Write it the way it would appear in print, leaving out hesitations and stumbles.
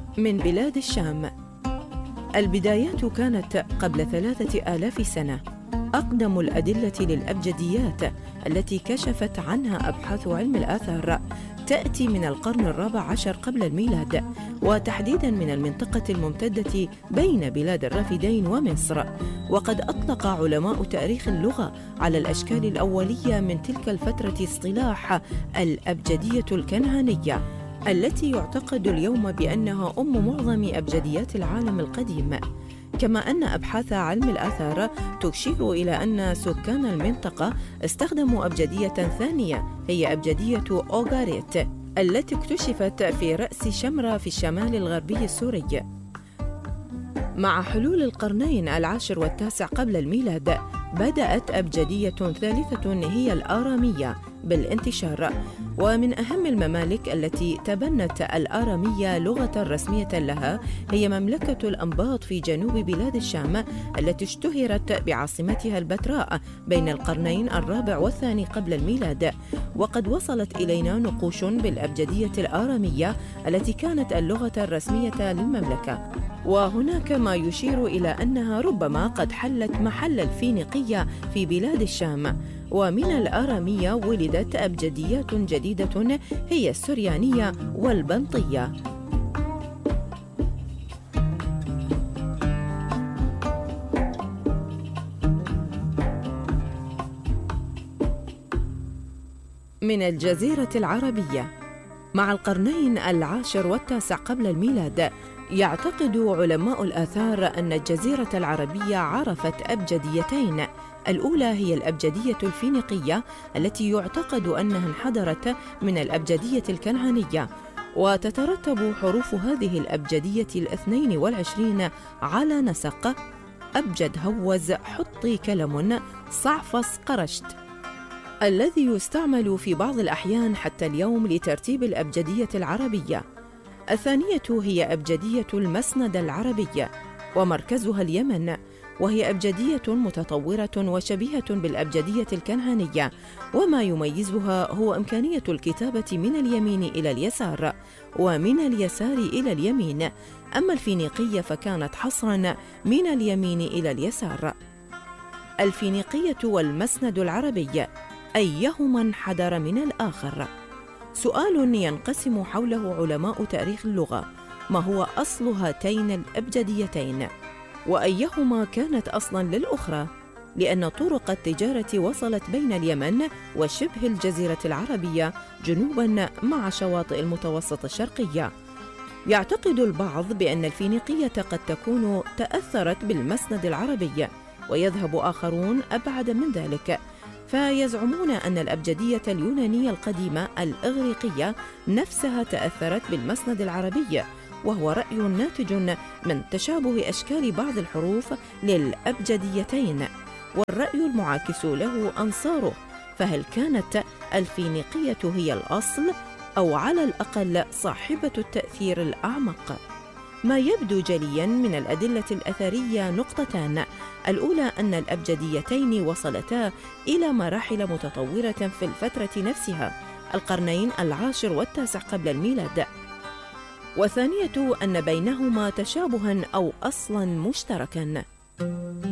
من بلاد الشام. البدايات كانت قبل 3000 سنة. أقدم الأدلة للأبجديات التي كشفت عنها أبحاث علم الآثار تأتي من القرن الرابع عشر قبل الميلاد، وتحديداً من المنطقة الممتدة بين بلاد الرافدين ومصر. وقد أطلق علماء تاريخ اللغة على الأشكال الأولية من تلك الفترة اصطلاح الأبجدية الكنعانية، التي يعتقد اليوم بأنها أم معظم أبجديات العالم القديم. كما أن أبحاث علم الآثار تشير إلى أن سكان المنطقة استخدموا أبجدية ثانية، هي أبجدية أوغاريت، التي اكتشفت في رأس شمرة في الشمال الغربي السوري. مع حلول القرنين العاشر والتاسع قبل الميلاد بدأت أبجدية ثالثة هي الآرامية بالانتشار، ومن أهم الممالك التي تبنت الآرامية لغة رسمية لها هي مملكة الأنباط في جنوب بلاد الشام، التي اشتهرت بعاصمتها البتراء بين القرنين الرابع والثاني قبل الميلاد. وقد وصلت إلينا نقوش بالأبجدية الآرامية التي كانت اللغة الرسمية للمملكة، وهناك ما يشير إلى أنها ربما قد حلت محل الفينيقية في بلاد الشام. ومن الآرامية ولدت أبجديات جديدة هي السريانية والبنطية. من الجزيرة العربية. مع القرنين العاشر والتاسع قبل الميلاد يعتقد علماء الآثار أن الجزيرة العربية عرفت أبجديتين. الأولى هي الأبجدية الفينيقية التي يعتقد أنها انحدرت من الأبجدية الكنعانية، وتترتب حروف هذه الأبجدية 22 على نسق أبجد هوز حطي كلم صعفص قرشت، الذي يستعمل في بعض الأحيان حتى اليوم لترتيب الأبجدية العربية. الثانية هي أبجدية المسند العربية ومركزها اليمن، وهي أبجدية متطورة وشبيهة بالأبجدية الكنعانية، وما يميزها هو إمكانية الكتابة من اليمين إلى اليسار ومن اليسار إلى اليمين، أما الفينيقية فكانت حصراً من اليمين إلى اليسار. الفينيقية والمسند العربي، أيهما انحدر من الآخر؟ سؤال ينقسم حوله علماء تاريخ اللغة: ما هو أصل هاتين الأبجديتين؟ وأيهما كانت أصلاً للأخرى؟ لأن طرق التجارة وصلت بين اليمن وشبه الجزيرة العربية جنوباً مع شواطئ المتوسط الشرقية. يعتقد البعض بأن الفينيقية قد تكون تأثرت بالمسند العربي، ويذهب آخرون أبعد من ذلك، فيزعمون أن الأبجدية اليونانية القديمة الإغريقية نفسها تأثرت بالمسند العربي، وهو رأي ناتج من تشابه أشكال بعض الحروف للأبجديتين، والرأي المعاكس له أنصاره. فهل كانت الفينيقية هي الأصل، أو على الأقل صاحبة التأثير الأعمق؟ ما يبدو جلياً من الأدلة الأثرية نقطتان: الأولى أن الأبجديتين وصلتا إلى مراحل متطورة في الفترة نفسها، القرنين العاشر والتاسع قبل الميلاد، والثانية أن بينهما تشابهاً أو أصلاً مشتركاً.